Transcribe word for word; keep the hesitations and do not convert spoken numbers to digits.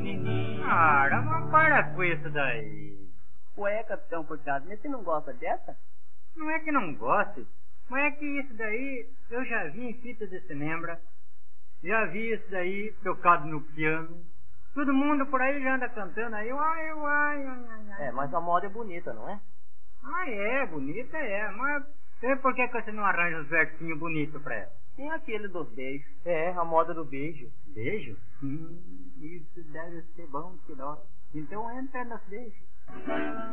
pequenininho. Cara, mas para com isso daí. Ué, Capitão Furtado, mas você não gosta dessa? Não é que não goste, mas é que isso daí eu já vi em fita de cinema, já vi isso daí tocado no piano. Todo mundo por aí já anda cantando aí, uai, uai, ai, ai, ai. É, mas a moda é bonita, não é? Ah, é, bonita é, mas e por que que você não arranja uns versinhos bonitos pra ela? Tem aquele dos beijos. É, a moda do beijo. Beijo? Hum, isso deve ser bom, que dó. Então entra nos beijos.